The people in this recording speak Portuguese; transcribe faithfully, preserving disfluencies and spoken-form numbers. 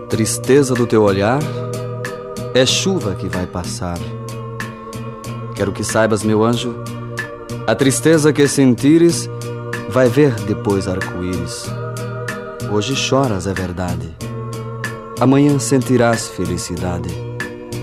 tristeza do teu olhar é chuva que vai passar. Quero que saibas, meu anjo, a tristeza que sentires vai ver depois arco-íris. Hoje choras, é verdade, amanhã sentirás felicidade.